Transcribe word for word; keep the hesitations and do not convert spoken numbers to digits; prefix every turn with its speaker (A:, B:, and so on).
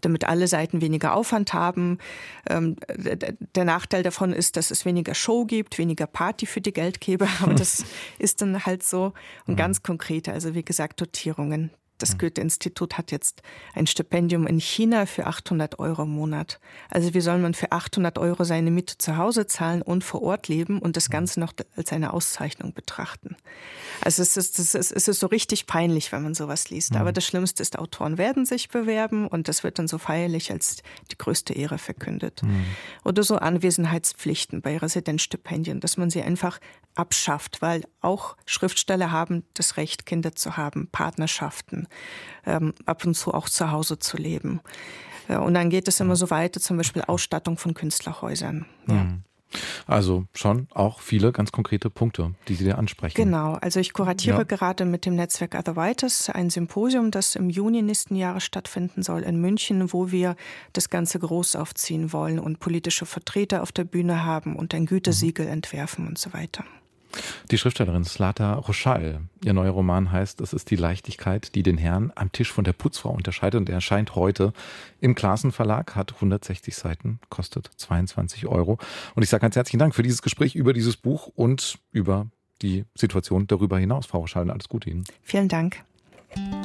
A: damit alle Seiten weniger Aufwand haben. Ähm, der Nachteil davon ist, dass es weniger Show gibt, weniger Party für die Geldgeber, aber das ist dann halt so. Und ganz konkrete, also wie gesagt, Dotierungen. Das Goethe-Institut hat jetzt ein Stipendium in China für achthundert Euro im Monat. Also wie soll man für achthundert Euro seine Miete zu Hause zahlen und vor Ort leben und das Ganze noch als eine Auszeichnung betrachten? Also es ist, es ist, es ist so richtig peinlich, wenn man sowas liest. Aber das Schlimmste ist, Autoren werden sich bewerben und das wird dann so feierlich als die größte Ehre verkündet. Mhm. Oder so Anwesenheitspflichten bei Residenzstipendien, dass man sie einfach abschafft, weil auch Schriftsteller haben das Recht, Kinder zu haben, Partnerschaften, ähm, ab und zu auch zu Hause zu leben. Ja, und dann geht es immer so weiter, zum Beispiel Ausstattung von Künstlerhäusern. Ja.
B: Also schon auch viele ganz konkrete Punkte, die Sie da ansprechen.
A: Genau, also ich kuratiere
B: ja.
A: gerade mit dem Netzwerk Other Writers ein Symposium, das im Juni nächsten Jahres stattfinden soll in München, wo wir das Ganze groß aufziehen wollen und politische Vertreter auf der Bühne haben und ein Gütesiegel mhm. entwerfen und so weiter.
B: Die Schriftstellerin Zlata Roschall, ihr neuer Roman heißt, es ist die Leichtigkeit, die den Herrn am Tisch von der Putzfrau unterscheidet, und er erscheint heute im Classen Verlag, hat hundertsechzig Seiten, kostet zweiundzwanzig Euro. Und ich sage ganz herzlichen Dank für dieses Gespräch über dieses Buch und über die Situation darüber hinaus. Frau Roschall, alles Gute Ihnen.
A: Vielen Dank.